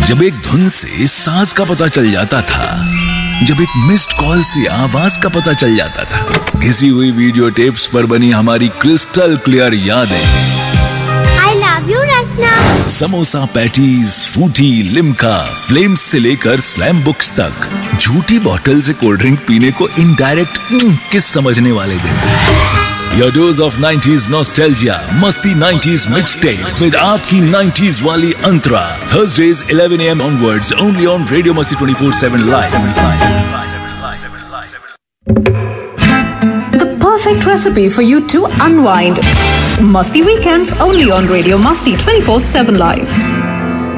जब एक धुन से सांस का पता चल जाता था, जब एक मिस्ड कॉल से आवाज का पता चल जाता था, घिसी हुई वीडियो टेप्स पर बनी हमारी क्रिस्टल क्लियर यादें। I love you, Rasna. Samosa patties, फूटी, लिम्का, फ्लेम्स से लेकर स्लैम बुक्स तक, झूठी बोतल से कोल्ड ड्रिंक पीने को इनडायरेक्ट किस समझने वाले दिन। Your dose of 90s nostalgia, Masti 90s mixtape with आपकी 90s वाली अंतरा. Thursdays 11 AM onwards, only on Radio Masti 24/7 live. The perfect recipe for you to unwind. Masti weekends only on Radio Masti 24/7 live.